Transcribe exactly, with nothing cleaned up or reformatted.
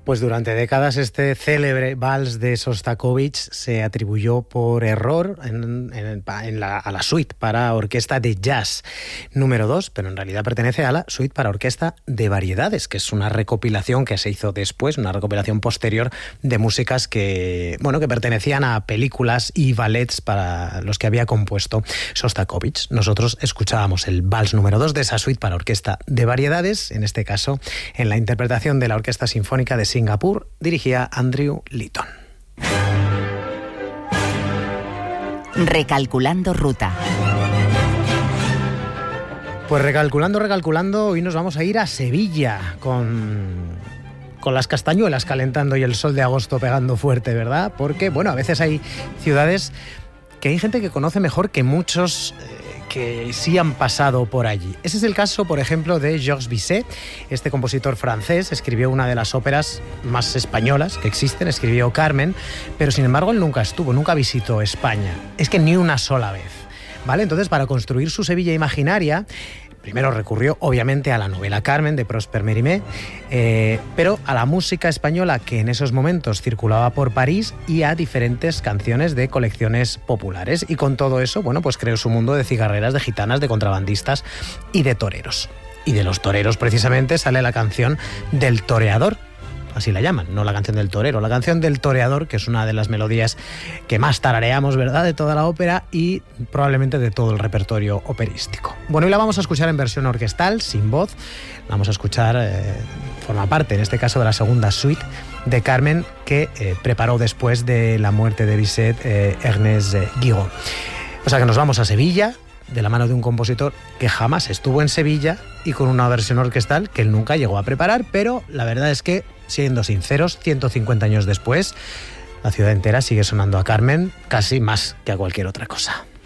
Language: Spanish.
Pues durante décadas este célebre vals de Sostakovich se atribuyó por error en, en, en la, a la suite para orquesta de jazz número dos, pero en realidad pertenece a la suite para orquesta de variedades, que es una recopilación que se hizo después, una recopilación posterior de músicas que, bueno, que pertenecían a películas y ballets para los que había compuesto Sostakovich. Nosotros escuchábamos el vals número dos de esa suite para orquesta de variedades, en este caso en la interpretación de la Orquesta Sinfónica de Singapur, dirigía Andrew Litton. Recalculando ruta. Pues recalculando, recalculando, hoy nos vamos a ir a Sevilla con, con las castañuelas calentando y el sol de agosto pegando fuerte, ¿verdad? Porque, bueno, a veces hay ciudades que hay gente que conoce mejor que muchos eh, que sí han pasado por allí. Ese es el caso, por ejemplo, de Georges Bizet. Este compositor francés escribió una de las óperas más españolas que existen, escribió Carmen, pero sin embargo él nunca estuvo, nunca visitó España. Es que ni una sola vez, ¿vale? Entonces, para construir su Sevilla imaginaria, primero recurrió, obviamente, a la novela Carmen de Prosper Mérimée, eh, pero a la música española que en esos momentos circulaba por París y a diferentes canciones de colecciones populares. Y con todo eso, bueno, pues creó su mundo de cigarreras, de gitanas, de contrabandistas y de toreros. Y de los toreros, precisamente, sale la canción del toreador, así la llaman, no la canción del torero, la canción del toreador, que es una de las melodías que más tarareamos, ¿verdad?, de toda la ópera y probablemente de todo el repertorio operístico. Bueno, y la vamos a escuchar en versión orquestal, sin voz. La vamos a escuchar, eh, forma parte, en este caso, de la segunda suite de Carmen, que eh, preparó después de la muerte de Bizet eh, Ernest Guigon. O sea que nos vamos a Sevilla, de la mano de un compositor que jamás estuvo en Sevilla y con una versión orquestal que él nunca llegó a preparar, pero la verdad es que, siendo sinceros, ciento cincuenta años después, la ciudad entera sigue sonando a Carmen casi más que a cualquier otra cosa.